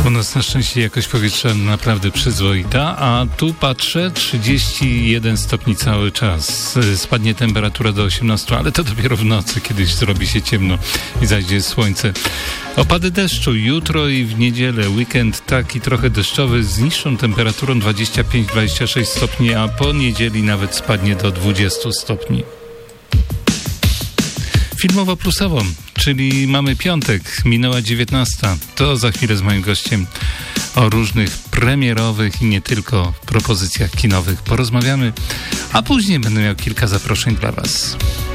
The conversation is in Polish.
U nas na szczęście jakość powietrza naprawdę przyzwoita, a tu patrzę 31 stopni cały czas. Spadnie temperatura do 18, ale to dopiero w nocy, kiedyś zrobi się ciemno i zajdzie słońce. Opady deszczu jutro i w niedzielę, weekend taki trochę deszczowy z niższą temperaturą 25-26 stopni, a po niedzieli nawet spadnie do 20 stopni. Filmowo-plusowo, czyli mamy piątek, minęła 19. To za chwilę z moim gościem o różnych premierowych i nie tylko propozycjach kinowych porozmawiamy, a później będę miał kilka zaproszeń dla Was.